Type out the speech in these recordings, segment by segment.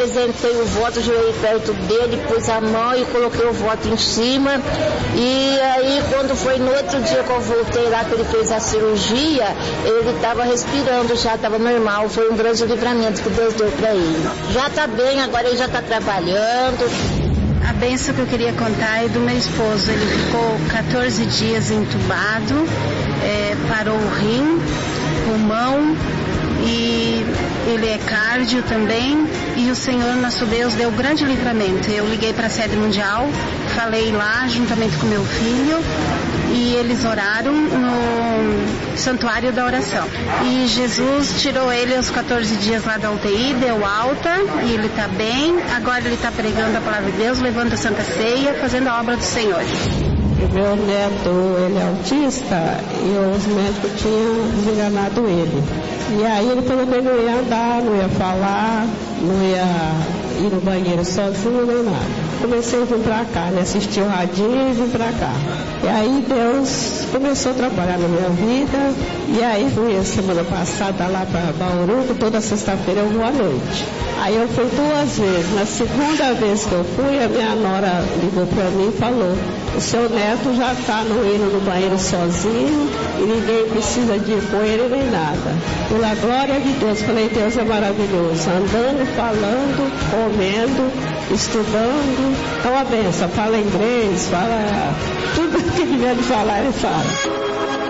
apresentei o voto, joguei perto dele, pus a mão e coloquei o voto em cima. E aí, quando foi no outro dia que eu voltei lá, que ele fez a cirurgia, ele estava respirando já, estava normal. Foi um grande livramento que Deus deu para ele. Já está bem, agora ele já está trabalhando. A bênção que eu queria contar é do meu esposo. Ele ficou 14 dias entubado, parou o rim, pulmão, e ele é cardio também, e o Senhor nosso Deus deu grande livramento. Eu liguei para a sede mundial, falei lá juntamente com meu filho, e eles oraram no santuário da oração. E Jesus tirou ele aos 14 dias lá da UTI, deu alta, e ele está bem. Agora ele está pregando a palavra de Deus, levando a Santa Ceia, fazendo a obra do Senhor. Meu neto, ele é autista, e os médicos tinham desenganado ele. E aí ele falou que ele não ia andar, não ia falar, não ia ir no banheiro sozinho, nem nada. Comecei a vir pra cá, né? Assisti o radinho e vim pra cá. E aí Deus começou a trabalhar na minha vida. E aí fui semana passada lá pra Bauru, toda sexta-feira eu vou à noite. Aí eu fui 2 vezes. Na segunda vez que eu fui, a minha nora ligou pra mim e falou: o seu neto já está indo no banheiro sozinho e ninguém precisa de ir com ele nem nada. Pela glória de Deus, falei, Deus é maravilhoso. Andando, falando, comendo, estudando. É uma benção. Fala inglês, fala tudo que ele vier de falar, ele fala.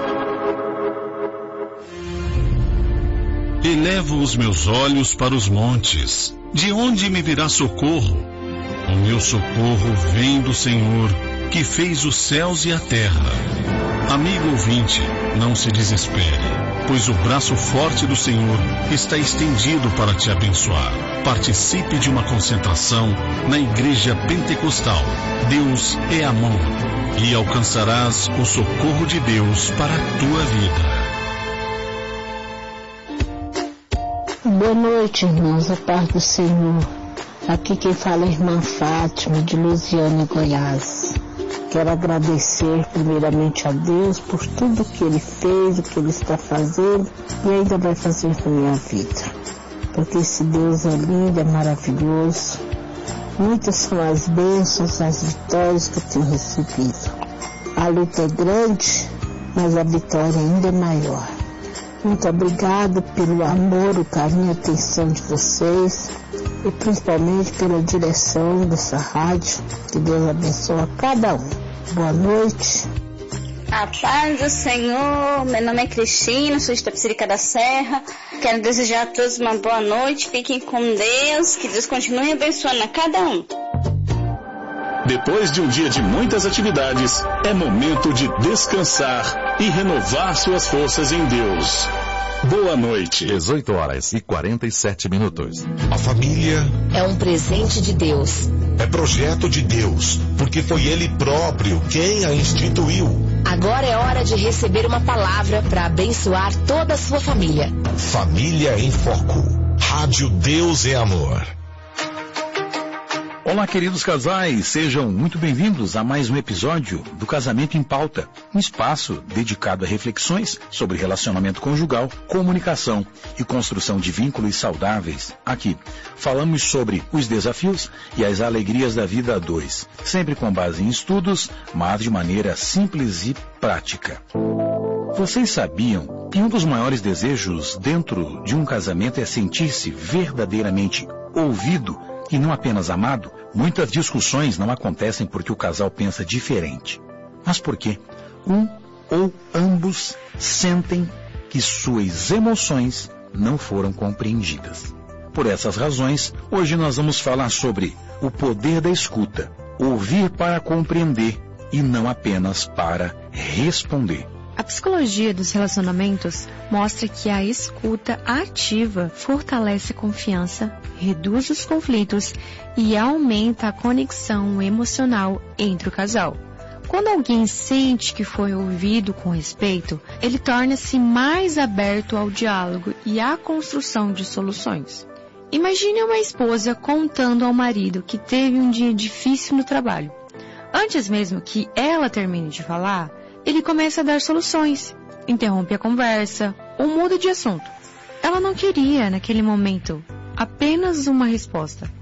Elevo os meus olhos para os montes. De onde me virá socorro? O meu socorro vem do Senhor, que fez os céus e a terra. Amigo ouvinte, não se desespere, pois o braço forte do Senhor está estendido para te abençoar. Participe de uma concentração na Igreja Pentecostal. Deus é amor, e alcançarás o socorro de Deus para a tua vida. Boa noite, irmãos, a paz do Senhor. Aqui quem fala é a irmã Fátima, de Lusiânia, Goiás. Quero agradecer primeiramente a Deus por tudo que Ele fez, o que Ele está fazendo e ainda vai fazer na minha vida. Porque esse Deus é lindo, é maravilhoso. Muitas são as bênçãos, as vitórias que eu tenho recebido. A luta é grande, mas a vitória ainda é maior. Muito obrigado pelo amor, o carinho e a atenção de vocês e principalmente pela direção dessa rádio. Que Deus abençoe a cada um. Boa noite. A paz do Senhor, meu nome é Cristina, sou de Tapicerica da Serra. Quero desejar a todos uma boa noite, fiquem com Deus, que Deus continue abençoando a cada um. Depois de um dia de muitas atividades, é momento de descansar e renovar suas forças em Deus. Boa noite. 18h47. A família é um presente de Deus. É projeto de Deus, porque foi Ele próprio quem a instituiu. Agora é hora de receber uma palavra para abençoar toda a sua família. Família em Foco. Rádio Deus é Amor. Olá, queridos casais, sejam muito bem-vindos a mais um episódio do Casamento em Pauta, um espaço dedicado a reflexões sobre relacionamento conjugal, comunicação e construção de vínculos saudáveis. Aqui, falamos sobre os desafios e as alegrias da vida a dois, sempre com base em estudos, mas de maneira simples e prática. Vocês sabiam que um dos maiores desejos dentro de um casamento é sentir-se verdadeiramente ouvido e não apenas amado? Muitas discussões não acontecem porque o casal pensa diferente, mas porque um ou ambos sentem que suas emoções não foram compreendidas. Por essas razões, hoje nós vamos falar sobre o poder da escuta, ouvir para compreender e não apenas para responder. A psicologia dos relacionamentos mostra que a escuta ativa fortalece a confiança, reduz os conflitos e aumenta a conexão emocional entre o casal. Quando alguém sente que foi ouvido com respeito, ele torna-se mais aberto ao diálogo e à construção de soluções. Imagine uma esposa contando ao marido que teve um dia difícil no trabalho. Antes mesmo que ela termine de falar, ele começa a dar soluções, interrompe a conversa ou muda de assunto. Ela não queria, naquele momento, apenas uma resposta.